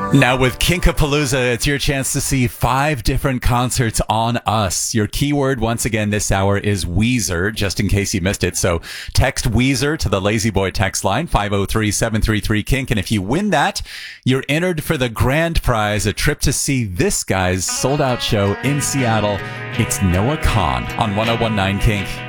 Now with Kinkapalooza, it's your chance to see 5 different concerts on us. Your keyword once again this hour is Weezer, just in case you missed it. So text Weezer to the Lazy Boy text line, 503-733-KINK. And if you win that, you're entered for the grand prize, a trip to see this guy's sold-out show in Seattle. It's Noah Kahan on 101.9 KINK.